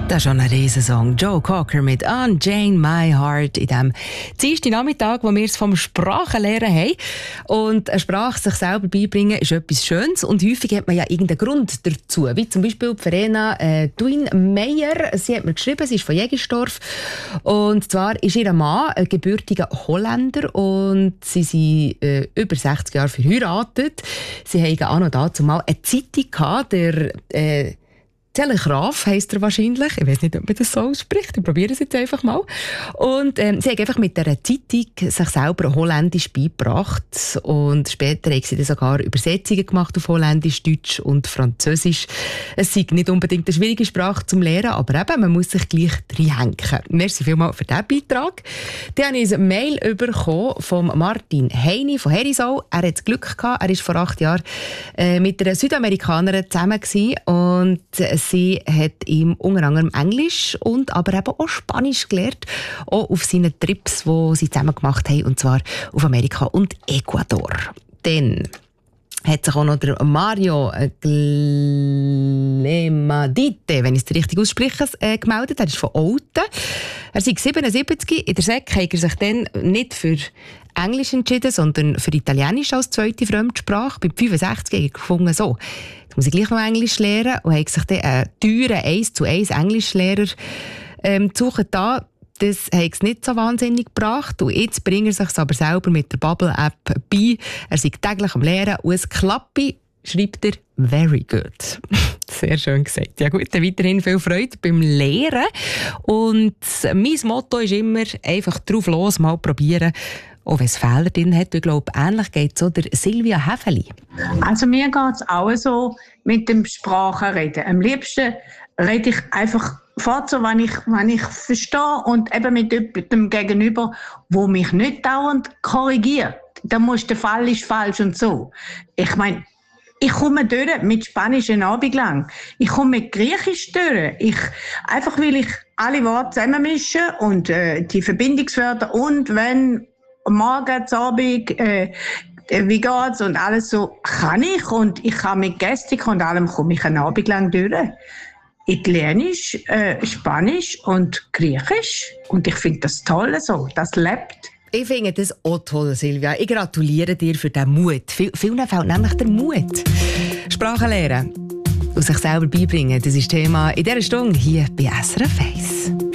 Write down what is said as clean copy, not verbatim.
Das ist schon ein Riesensong. Joe Cocker mit Unchain My Heart in dem Dienstag Nachmittag, wo wir es vom Sprachenlernen haben. Und eine Sprache sich selber beibringen ist etwas Schönes und häufig hat man ja irgendeinen Grund dazu. Wie zum Beispiel die Verena Duin Meyer. Sie hat mir geschrieben, sie ist von Jägersdorf. Und zwar ist ihr Mann ein gebürtiger Holländer und sie sind über 60 Jahre verheiratet. Sie haben auch noch dazu mal eine Zeitung gehabt, der Telegraaf heisst er wahrscheinlich. Ich weiß nicht, ob man das so ausspricht. Ich probiere es jetzt einfach mal. Und sie haben einfach mit dieser Zeitung sich selber Holländisch beigebracht. Und später haben sie dann sogar Übersetzungen gemacht auf Holländisch, Deutsch und Französisch. Es ist nicht unbedingt eine schwierige Sprache zum Lernen, aber eben, man muss sich gleich reinhängen. Merci vielmals für diesen Beitrag. Dann habe ich eine Mail bekommen von Martin Heini von Herisau. Er hat das Glück gehabt. Er war vor 8 Jahren mit einer Südamerikanerin zusammen gewesen und sie hat ihm unter anderem Englisch und aber eben auch Spanisch gelernt, auch auf seinen Trips, die sie zusammen gemacht haben, und zwar auf Amerika und Ecuador. Dann hat sich auch noch der Mario Glemadite, wenn ich es richtig ausspreche, gemeldet. Er ist von Olten. Er ist 77. In der SEC hat er sich dann nicht für Englisch entschieden, sondern für Italienisch als zweite Fremdsprache. Bei 65 hat er gefunden, so, jetzt muss ich gleich noch Englisch lernen, und hat sich dann einen teuren 1:1 Englischlehrer gesucht. Das hat es nicht so wahnsinnig gebracht. Und jetzt bringt er sich aber selber mit der Bubble-App bei. Er ist täglich am Lehren und es klappt, schreibt er, very good. Sehr schön gesagt. Ja gut, dann weiterhin viel Freude beim Lehren. Und mein Motto ist immer, einfach drauf los, mal probieren. Auch wenn es Fehler drin hat. Ich glaube, ähnlich geht es so der Silvia Häfeli. Also mir geht es auch so mit dem Sprachenreden. Am liebsten rede ich einfach fort, so, wenn ich verstehe, und eben mit dem Gegenüber, wo mich nicht dauernd korrigiert. Da muss der Fall ist falsch und so. Ich meine, ich komme durch mit Spanisch einen Abend lang. Ich komme mit Griechisch durch. Einfach weil ich alle Worte zusammenmische und die Verbindungswörter und wenn morgen, Abend, wie geht's und alles so, kann ich, und ich kann mit Gestik und allem komme ich einen Abend lang durch. Italienisch, Spanisch und Griechisch. Und ich finde das toll so, das lebt. Ich finde das auch toll, Silvia. Ich gratuliere dir für den Mut. Vielen fehlt nämlich der Mut. Sprachen lernen und sich selber beibringen, das ist Thema in dieser Stunde hier bei SRF 1.